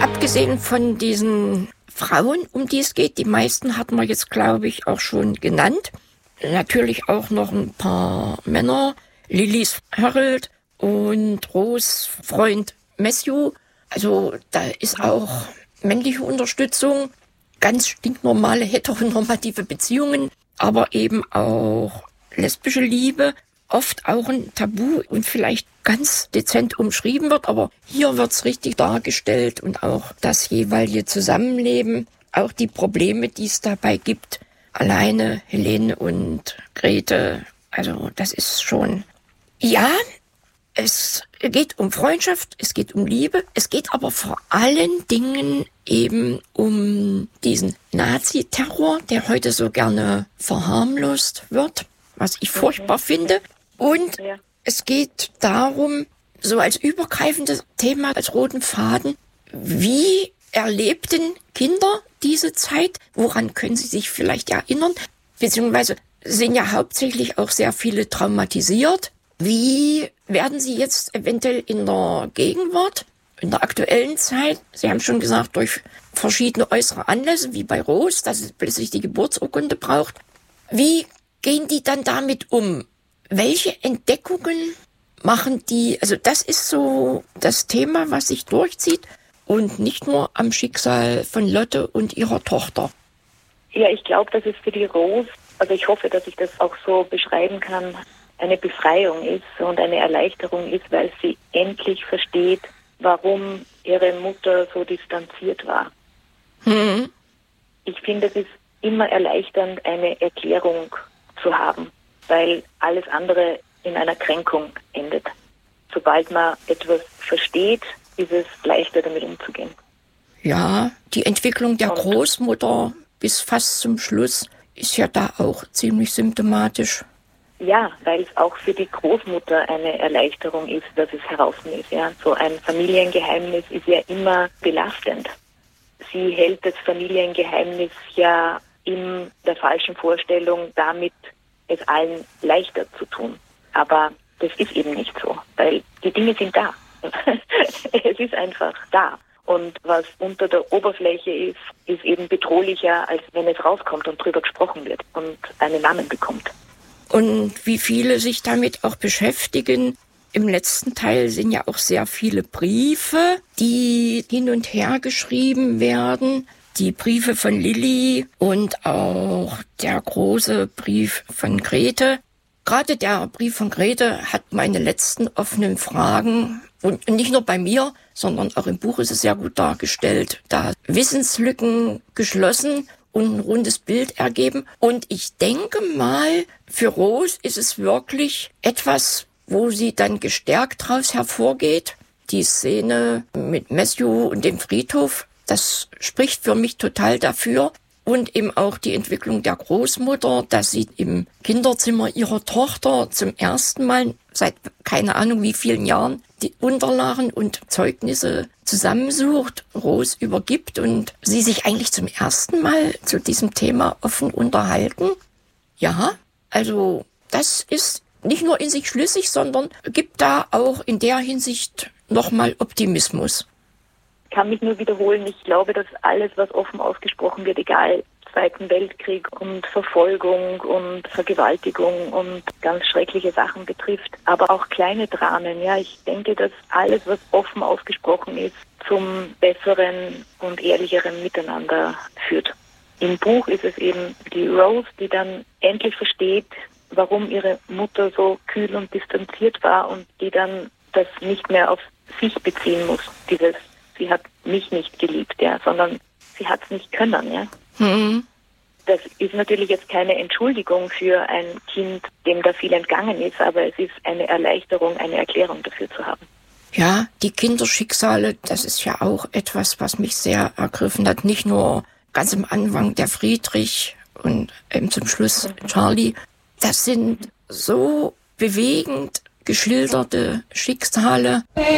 Abgesehen von diesen Frauen, um die es geht, die meisten hatten wir jetzt, glaube ich, auch schon genannt. Natürlich auch noch ein paar Männer. Lillys Harold und Rose Freund Matthew. Also da ist auch männliche Unterstützung, ganz stinknormale heteronormative Beziehungen, aber eben auch lesbische Liebe, oft auch ein Tabu und vielleicht ganz dezent umschrieben wird, aber hier wird's richtig dargestellt und auch das jeweilige Zusammenleben, auch die Probleme, die es dabei gibt. Alleine Helene und Grete, also das ist schon, ja, es geht um Freundschaft, es geht um Liebe, es geht aber vor allen Dingen eben um diesen Nazi-Terror, der heute so gerne verharmlost wird, was ich furchtbar finde. Und es geht darum, so als übergreifendes Thema, als roten Faden, wie erlebten Kinder diese Zeit? Woran können sie sich vielleicht erinnern? Beziehungsweise sind ja hauptsächlich auch sehr viele traumatisiert. Wie werden sie jetzt eventuell in der Gegenwart, in der aktuellen Zeit, Sie haben schon gesagt, durch verschiedene äußere Anlässe, wie bei Rose, dass es plötzlich die Geburtsurkunde braucht. Wie gehen die dann damit um? Welche Entdeckungen machen die? Also das ist so das Thema, was sich durchzieht und nicht nur am Schicksal von Lotte und ihrer Tochter. Ja, ich glaube, dass es für die Rose, also ich hoffe, dass ich das auch so beschreiben kann, eine Befreiung ist und eine Erleichterung ist, weil sie endlich versteht, warum ihre Mutter so distanziert war. Ich finde, es ist immer erleichternd, eine Erklärung zu haben, weil alles andere in einer Kränkung endet. Sobald man etwas versteht, ist es leichter, damit umzugehen. Ja, die Entwicklung der Großmutter bis fast zum Schluss ist ja da auch ziemlich symptomatisch. Ja, weil es auch für die Großmutter eine Erleichterung ist, dass es heraus ist. Ja. So ein Familiengeheimnis ist ja immer belastend. Sie hält das Familiengeheimnis ja in der falschen Vorstellung, damit es allen leichter zu tun. Aber das ist eben nicht so, weil die Dinge sind da. Es ist einfach da. Und was unter der Oberfläche ist, ist eben bedrohlicher, als wenn es rauskommt und drüber gesprochen wird und einen Namen bekommt. Und wie viele sich damit auch beschäftigen. Im letzten Teil sind ja auch sehr viele Briefe, die hin und her geschrieben werden. Die Briefe von Lilly und auch der große Brief von Grete. Gerade der Brief von Grete hat meine letzten offenen Fragen, und nicht nur bei mir, sondern auch im Buch ist es sehr gut dargestellt, da Wissenslücken geschlossen und ein rundes Bild ergeben. Und ich denke mal, für Rose ist es wirklich etwas, wo sie dann gestärkt draus hervorgeht. Die Szene mit Matthew und dem Friedhof, das spricht für mich total dafür. Und eben auch die Entwicklung der Großmutter, dass sie im Kinderzimmer ihrer Tochter zum ersten Mal seit keine Ahnung wie vielen Jahren die Unterlagen und Zeugnisse zusammensucht, Rose übergibt und sie sich eigentlich zum ersten Mal zu diesem Thema offen unterhalten. Ja, also das ist nicht nur in sich schlüssig, sondern gibt da auch in der Hinsicht nochmal Optimismus. Ich kann mich nur wiederholen, ich glaube, dass alles, was offen ausgesprochen wird, egal Zweiten Weltkrieg und Verfolgung und Vergewaltigung und ganz schreckliche Sachen betrifft, aber auch kleine Dramen. Ja, ich denke, dass alles, was offen ausgesprochen ist, zum besseren und ehrlicheren Miteinander führt. Im Buch ist es eben die Rose, die dann endlich versteht, warum ihre Mutter so kühl und distanziert war und die dann das nicht mehr auf sich beziehen muss, dieses sie hat mich nicht geliebt, ja, sondern sie hat es nicht können, ja. Das ist natürlich jetzt keine Entschuldigung für ein Kind, dem da viel entgangen ist, aber es ist eine Erleichterung, eine Erklärung dafür zu haben. Ja, die Kinderschicksale, das ist ja auch etwas, was mich sehr ergriffen hat. Nicht nur ganz am Anfang der Friedrich und eben zum Schluss Charlie. Das sind so bewegend geschilderte Schicksale.